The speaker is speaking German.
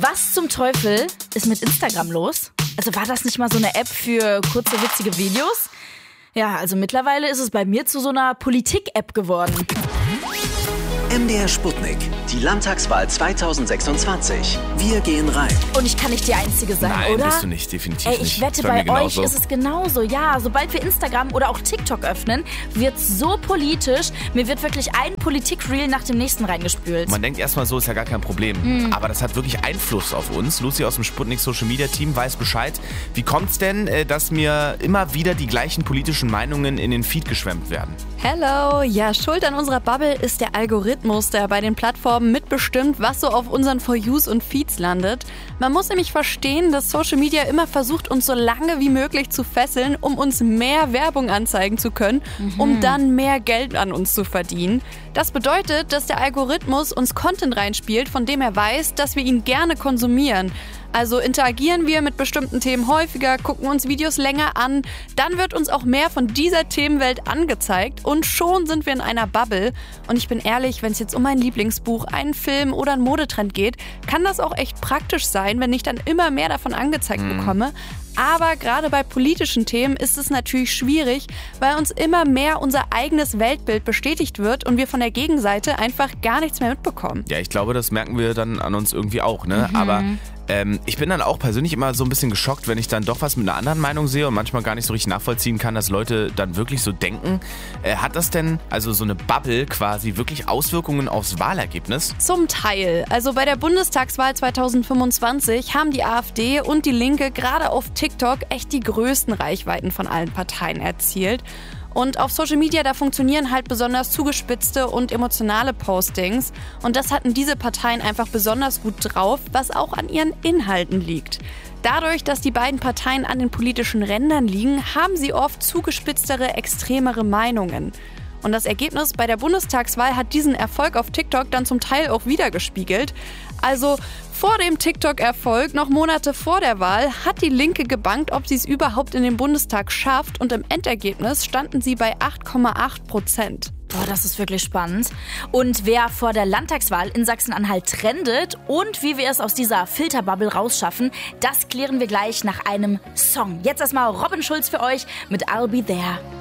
Was zum Teufel ist mit Instagram los? Also war das nicht mal so eine App für kurze, witzige Videos? Ja, also mittlerweile ist es bei mir zu so einer Politik-App geworden. MDR Sputnik, die Landtagswahl 2026. Wir gehen rein. Und ich kann nicht die Einzige sein, Nein, oder? bist du nicht, definitiv nicht. Ich wette, Ist bei mir euch genauso. ist es genauso. Ja, sobald wir Instagram oder auch TikTok öffnen, wird's so politisch. Mir wird wirklich ein Politik-Reel nach dem nächsten reingespült. Man denkt erstmal so, ist ja gar kein Problem. Aber das hat wirklich Einfluss auf uns. Lucy aus dem Sputnik Social Media Team weiß Bescheid. Wie kommt's denn, dass mir immer wieder die gleichen politischen Meinungen in den Feed geschwemmt werden? Hello! Ja, schuld an unserer Bubble ist der Algorithmus, der bei den Plattformen mitbestimmt, was so auf unseren For Yous und Feeds landet. Man muss nämlich verstehen, dass Social Media immer versucht, uns so lange wie möglich zu fesseln, um uns mehr Werbung anzeigen zu können, um dann mehr Geld an uns zu verdienen. Das bedeutet, dass der Algorithmus uns Content reinspielt, von dem er weiß, dass wir ihn gerne konsumieren. Also interagieren wir mit bestimmten Themen häufiger, gucken uns Videos länger an, dann wird uns auch mehr von dieser Themenwelt angezeigt und schon sind wir in einer Bubble. Und ich bin ehrlich, wenn es jetzt um mein Lieblingsbuch, einen Film oder einen Modetrend geht, kann das auch echt praktisch sein, wenn ich dann immer mehr davon angezeigt bekomme. Aber gerade bei politischen Themen ist es natürlich schwierig, weil uns immer mehr unser eigenes Weltbild bestätigt wird und wir von der Gegenseite einfach gar nichts mehr mitbekommen. Ja, ich glaube, das merken wir dann an uns irgendwie auch, ne? Aber ich bin dann auch persönlich immer so ein bisschen geschockt, wenn ich dann doch was mit einer anderen Meinung sehe und manchmal gar nicht so richtig nachvollziehen kann, dass Leute dann wirklich so denken. Hat das denn, also so eine Bubble quasi, wirklich Auswirkungen aufs Wahlergebnis? Zum Teil. Also bei der Bundestagswahl 2025 haben die AfD und die Linke gerade auf TikTok echt die größten Reichweiten von allen Parteien erzielt. Und auf Social Media, da funktionieren halt besonders zugespitzte und emotionale Postings. Und das hatten diese Parteien einfach besonders gut drauf, was auch an ihren Inhalten liegt. Dadurch, dass die beiden Parteien an den politischen Rändern liegen, haben sie oft zugespitztere, extremere Meinungen. Und das Ergebnis bei der Bundestagswahl hat diesen Erfolg auf TikTok dann zum Teil auch wiedergespiegelt. Also vor dem TikTok-Erfolg, noch Monate vor der Wahl, hat die Linke gebankt, ob sie es überhaupt in den Bundestag schafft. Und im Endergebnis standen sie bei 8,8%. Boah, das ist wirklich spannend. Und wer vor der Landtagswahl in Sachsen-Anhalt trendet und wie wir es aus dieser Filterbubble rausschaffen, das klären wir gleich nach einem Song. Jetzt erstmal Robin Schulz für euch mit I'll Be There.